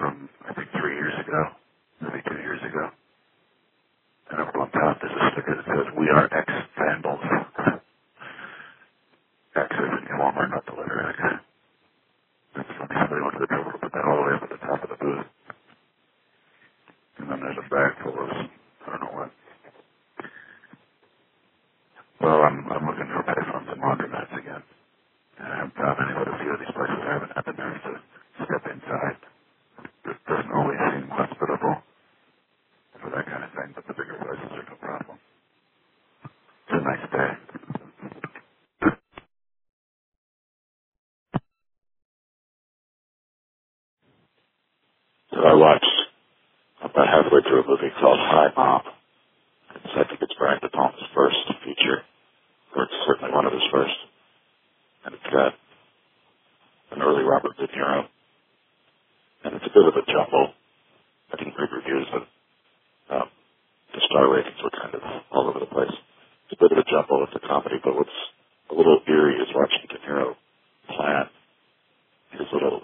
I think 3 years ago, maybe 2 years ago. And up on top there's a sticker that says, "We are ex-vandals." X is in Walmart, not the letter X. It's funny, somebody went to the trouble to put that all the way up at the top of the booth. And then there's a bag full of, I don't know what. Well, I'm looking for payphones and laundromats again. And I haven't found any, but a few of these places I haven't had the nerve to step inside. It doesn't always seem hospitable for that kind of thing, but the bigger places are no problem. It's a nice day. So I watched about halfway through a movie called Hi Mom. I think it's Brian De Palma's first feature, or it's certainly one of his first. And it's got an early Robert De Niro. And it's a bit of a jumble. I didn't read reviews, but the star ratings were kind of all over the place. It's a bit of a jumble with the comedy, but what's a little eerie is watching De Niro plan his little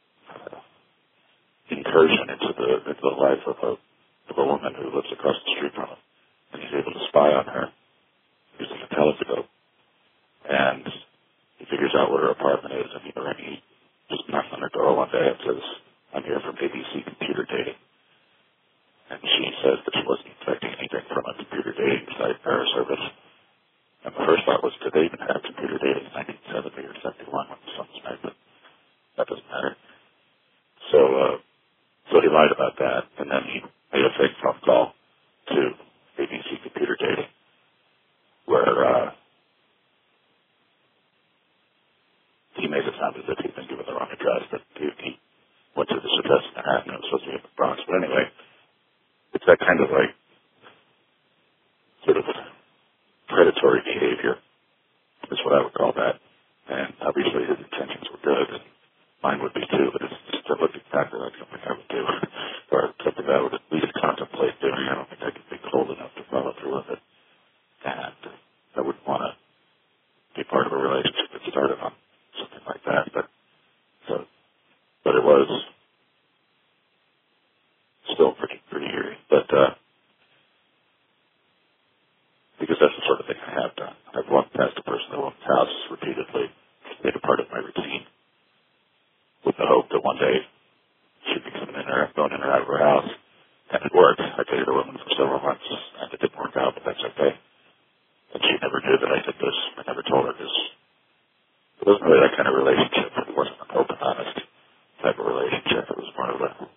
incursion into the life of a woman who lives across the street from him. And he's able to spy on her using a telescope. And he figures out where her apartment is, and he just knocks on her door one day and says, "I'm here from ABC Computer Dating." And she says that she wasn't expecting anything from a computer dating site or service. And the first thought was, did they even have computer dating in 1970 or 71 when the song was made? But that doesn't matter. So he lied about that, and then he made a fake phone call to ABC Computer Dating, where he made it sound as if he'd been given the wrong address, that he went to the address in Manhattan and it was supposed to be in the Bronx. But anyway, it's that kind of like sort of predatory behavior is what I would call that. And obviously his intentions were good, and mine would be too, but it's just to look exactly like something I would do, or something I would at least contemplate doing. I don't think I could be cold enough to follow through with it. And I wouldn't want to be part of a relationship that started on something like that. But it was still pretty eerie. But because that's the sort of thing I have done. I've walked past a person at one's house repeatedly, made a part of my routine, with the hope that one day she'd be coming in or going in or out of her house. And it worked. I dated a woman for several months, and it didn't work out, but that's okay. And she never knew that I did this. I never told her this. It wasn't really that kind of relationship. It wasn't an open, honest type of relationship. It was more of a